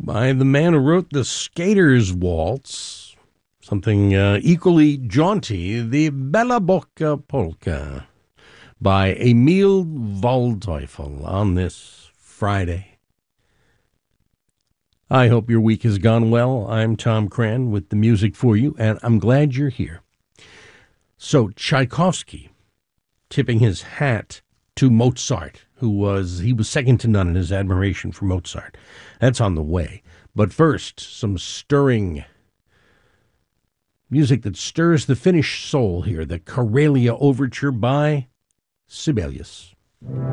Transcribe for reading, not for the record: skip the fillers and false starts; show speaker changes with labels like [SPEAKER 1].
[SPEAKER 1] by the man who wrote the Skater's Waltz, something equally jaunty, the Bella Bocca Polka by Emil Waldteufel on this Friday. I hope your week has gone well. I'm Tom Cran with the music for you, and I'm glad you're here. So Tchaikovsky tipping his hat to Mozart, he was second to none in his admiration for Mozart. That's on the way. But first, some stirring music that stirs the Finnish soul here, the Karelia Overture by Sibelius.